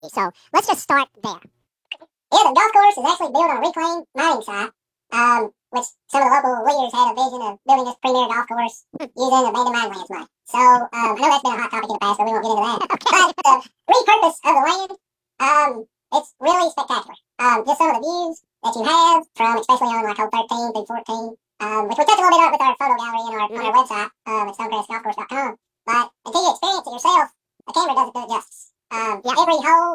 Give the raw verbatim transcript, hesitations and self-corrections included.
So let's just start there. Yeah, the golf course is actually built on a reclaimed mining site, um, which some of the local leaders had a vision of building this premier golf course using abandoned mine lands money. So um, I know that's been a hot topic in the past, but we won't get into that. Okay. But the repurpose of the land, um, it's really spectacular. Um, just some of the views that you have from, especially on like hole thirteen through fourteen, um, which we touch a little bit on with our photo gallery and our, mm-hmm. on our website um, at stonecrest golf course dot com. But until you experience it yourself, a camera doesn't do it justice. Um, yeah. Every hole